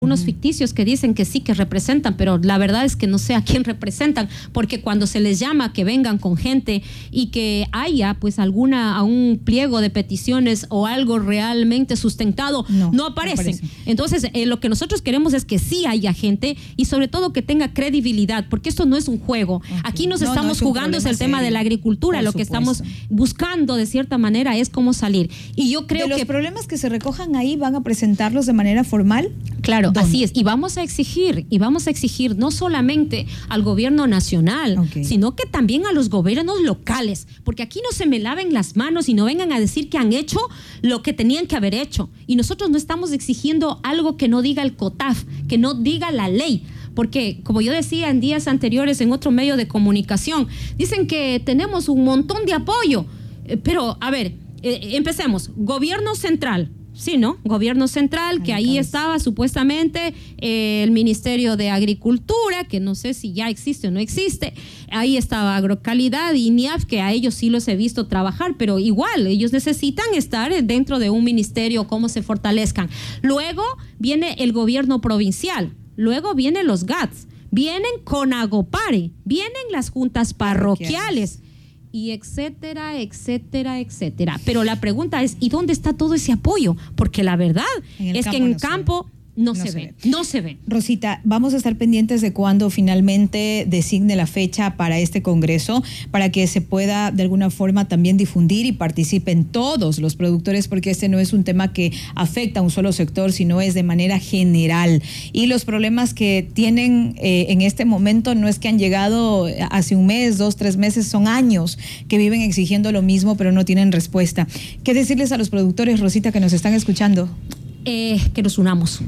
unos ficticios que dicen que sí, que representan, pero la verdad es que no sé a quién representan, porque cuando se les llama que vengan con gente y que haya pues un pliego de peticiones o algo realmente sustentado, no aparecen. Entonces, lo que nosotros queremos es que sí haya gente y sobre todo que tenga credibilidad, porque esto no es un juego. Okay. Aquí estamos jugando es el tema de la agricultura, lo que estamos buscando de cierta manera es cómo salir. Y yo creo que los problemas que se recojan ahí van a presentarlos de manera formal. Claro, así es. Y vamos a exigir no solamente al gobierno nacional, sino que también a los gobiernos locales, porque aquí no se me laven las manos y no vengan a decir que han hecho lo que tenían que haber hecho. Y nosotros no estamos exigiendo algo que no diga el COTAF, que no diga la ley. Porque, como yo decía en días anteriores en otro medio de comunicación, dicen que tenemos un montón de apoyo. Pero, a ver, empecemos. Gobierno central. Sí, ¿no? Gobierno central, que ahí estaba supuestamente el Ministerio de Agricultura, que no sé si ya existe o no existe. Ahí estaba Agrocalidad y INIAF, que a ellos sí los he visto trabajar, pero igual, ellos necesitan estar dentro de un ministerio, cómo se fortalezcan. Luego viene el gobierno provincial, luego vienen los GATS, vienen CONAGOPARE, vienen las juntas parroquiales. Y etcétera, etcétera, etcétera. Pero la pregunta es, ¿y dónde está todo ese apoyo? Porque la verdad es que en el campo no se ve. Rosita, vamos a estar pendientes de cuándo finalmente designe la fecha para este congreso, para que se pueda de alguna forma también difundir y participen todos los productores, porque este no es un tema que afecta a un solo sector, sino es de manera general. Y los problemas que tienen en este momento no es que han llegado hace un mes, 2, 3 meses, son años que viven exigiendo lo mismo, pero no tienen respuesta. ¿Qué decirles a los productores, Rosita, que nos están escuchando? Que nos unamos.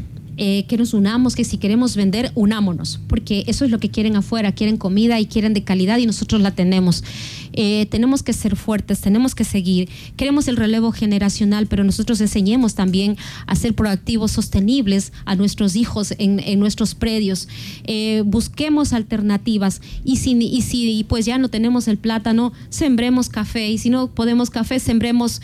Que si queremos vender, unámonos, porque eso es lo que quieren afuera, quieren comida y quieren de calidad y nosotros la tenemos. Tenemos que ser fuertes, tenemos que seguir. Queremos el relevo generacional, pero nosotros enseñemos también a ser proactivos, sostenibles a nuestros hijos en nuestros predios. Busquemos alternativas y si pues ya no tenemos el plátano, sembremos café, y si no podemos café, sembremos,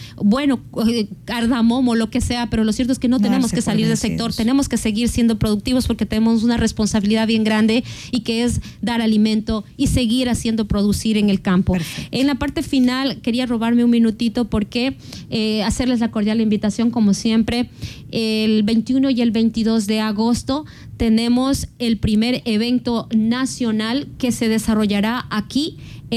cardamomo, lo que sea, pero lo cierto es que no tenemos que salir del sector, tenemos que seguir siendo productivos porque tenemos una responsabilidad bien grande y que es dar alimento y seguir haciendo producir en el campo. Perfecto. En la parte final quería robarme un minutito porque hacerles la cordial invitación como siempre. El 21 y el 22 de agosto tenemos el primer evento nacional que se desarrollará aquí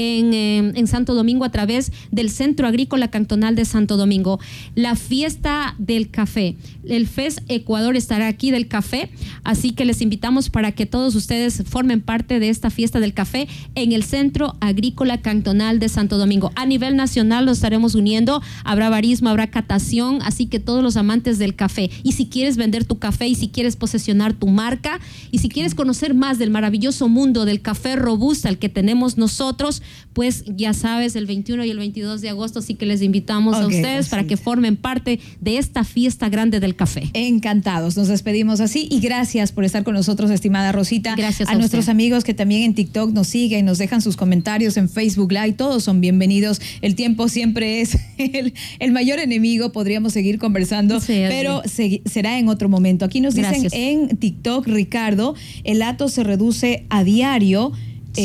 en Santo Domingo a través del Centro Agrícola Cantonal de Santo Domingo. La fiesta del café. El FES Ecuador estará aquí del café, así que les invitamos para que todos ustedes formen parte de esta fiesta del café en el Centro Agrícola Cantonal de Santo Domingo. A nivel nacional nos estaremos uniendo, habrá barismo, habrá catación, así que todos los amantes del café. Y si quieres vender tu café y si quieres posesionar tu marca y si quieres conocer más del maravilloso mundo del café robusta, el que tenemos nosotros, pues ya sabes, el 21 y el 22 de agosto, así que les invitamos a ustedes para que formen parte de esta fiesta grande del café. Encantados, nos despedimos así y gracias por estar con nosotros, estimada Rosita. Gracias a nuestros amigos que también en TikTok nos siguen, nos dejan sus comentarios en Facebook Live, todos son bienvenidos. El tiempo siempre es el mayor enemigo, podríamos seguir conversando, pero será en otro momento. Aquí nos dicen en TikTok, Ricardo, el hato se reduce a diario.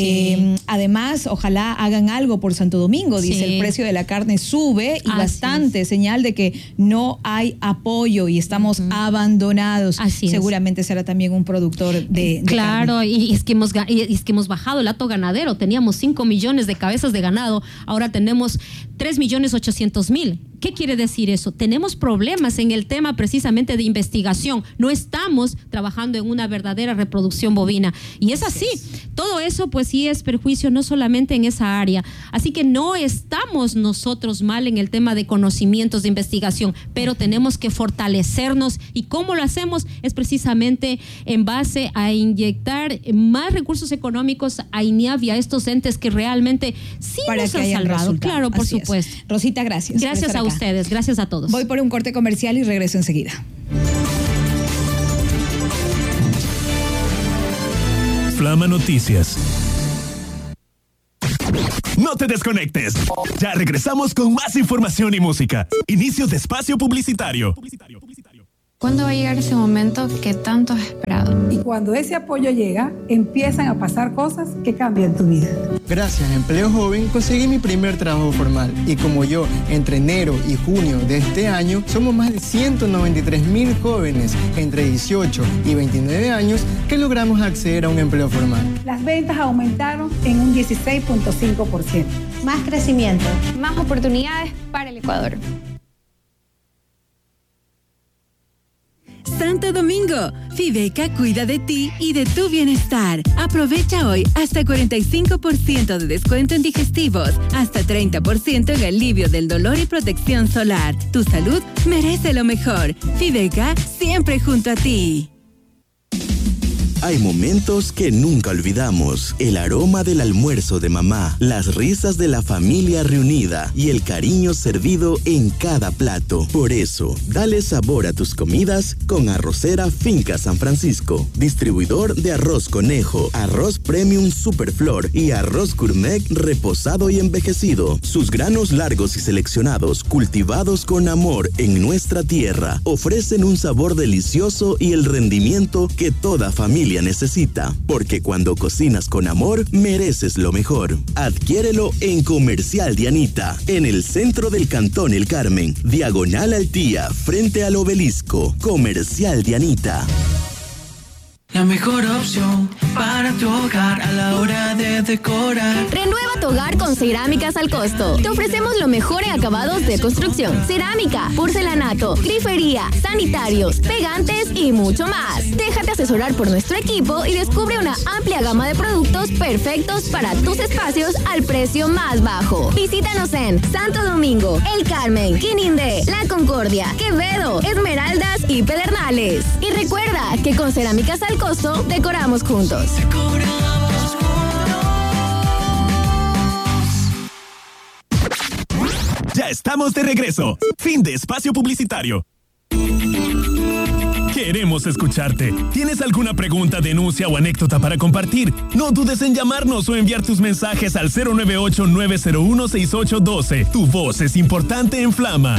Además, ojalá hagan algo por Santo Domingo, dice, el precio de la carne sube y bastante, señal de que no hay apoyo y estamos abandonados. Seguramente será también un productor de claro, carne. Y es que hemos bajado el hato ganadero, teníamos 5 millones de cabezas de ganado, ahora tenemos 3.800.000. ¿Qué quiere decir eso? Tenemos problemas en el tema precisamente de investigación. No estamos trabajando en una verdadera reproducción bovina. Y es así. Todo eso pues sí es perjuicio no solamente en esa área. Así que no estamos nosotros mal en el tema de conocimientos de investigación, pero tenemos que fortalecernos. ¿Y cómo lo hacemos? Es precisamente en base a inyectar más recursos económicos a INIAF y a estos entes que realmente sí nos han salvado. Claro, por supuesto. Rosita, gracias. Gracias a ustedes, gracias a todos. Voy por un corte comercial y regreso enseguida. Flama Noticias. No te desconectes. Ya regresamos con más información y música. Inicio de espacio publicitario. ¿Cuándo va a llegar ese momento que tanto has esperado? Y cuando ese apoyo llega, empiezan a pasar cosas que cambian tu vida. Gracias a Empleo Joven conseguí mi primer trabajo formal. Y como yo, entre enero y junio de este año, somos más de 193,000 jóvenes entre 18 y 29 años que logramos acceder a un empleo formal. Las ventas aumentaron en un 16.5%. Más crecimiento. Más oportunidades para el Ecuador. Santo Domingo, Fibeca cuida de ti y de tu bienestar. Aprovecha hoy hasta 45% de descuento en digestivos, hasta 30% en alivio del dolor y protección solar. Tu salud merece lo mejor. Fibeca, siempre junto a ti. Hay momentos que nunca olvidamos. El aroma del almuerzo de mamá, las risas de la familia reunida y el cariño servido en cada plato. Por eso, dale sabor a tus comidas con Arrocera Finca San Francisco. Distribuidor de arroz conejo, arroz premium superflor y arroz gourmet reposado y envejecido. Sus granos largos y seleccionados, cultivados con amor en nuestra tierra, ofrecen un sabor delicioso y el rendimiento que toda familia necesita, porque cuando cocinas con amor, mereces lo mejor. Adquiérelo en Comercial Dianita, en el centro del Cantón El Carmen, diagonal al Tía, frente al Obelisco. Comercial Dianita. La mejor opción para tu hogar a la hora de decorar. Renueva tu hogar con Cerámicas al Costo. Te ofrecemos lo mejor en acabados de construcción. Cerámica, porcelanato, grifería, sanitarios, pegantes y mucho más. Déjate asesorar por nuestro equipo y descubre una amplia gama de productos perfectos para tus espacios al precio más bajo. Visítanos en Santo Domingo, El Carmen, Quinindé, La Concordia, Quevedo, Esmeraldas y Pedernales. Y recuerda que con Cerámicas al Costo decoramos juntos. Ya estamos de regreso. Fin de espacio publicitario. Queremos escucharte. ¿Tienes alguna pregunta, denuncia o anécdota para compartir? No dudes en llamarnos o enviar tus mensajes al 098-901-6812. Tu voz es importante en Flama.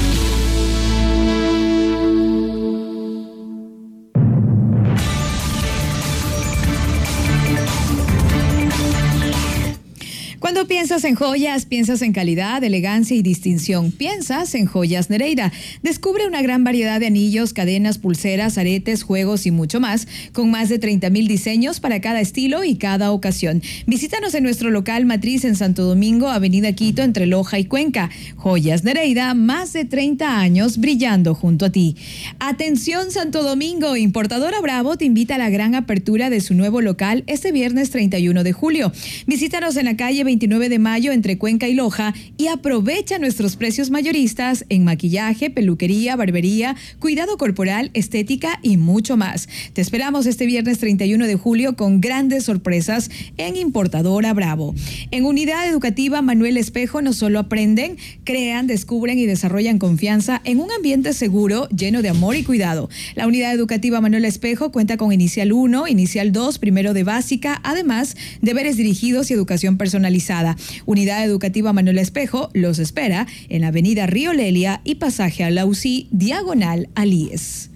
Cuando piensas en joyas, piensas en calidad, elegancia y distinción. Piensas en Joyas Nereida. Descubre una gran variedad de anillos, cadenas, pulseras, aretes, juegos y mucho más, con más de 30,000 diseños para cada estilo y cada ocasión. Visítanos en nuestro local matriz en Santo Domingo, Avenida Quito, entre Loja y Cuenca. Joyas Nereida, más de 30 años brillando junto a ti. Atención Santo Domingo, Importadora Bravo te invita a la gran apertura de su nuevo local este viernes 31 de julio. Visítanos en la calle 29 de mayo entre Cuenca y Loja y aprovecha nuestros precios mayoristas en maquillaje, peluquería, barbería, cuidado corporal, estética y mucho más. Te esperamos este viernes 31 de julio con grandes sorpresas en Importadora Bravo. En Unidad Educativa Manuel Espejo no solo aprenden, crean, descubren y desarrollan confianza en un ambiente seguro, lleno de amor y cuidado. La Unidad Educativa Manuel Espejo cuenta con Inicial 1, Inicial 2, primero de básica, además deberes dirigidos y educación personalizada. Unidad Educativa Manuel Espejo los espera en la Avenida Río Lelia y Pasaje a la UCI, diagonal al IES.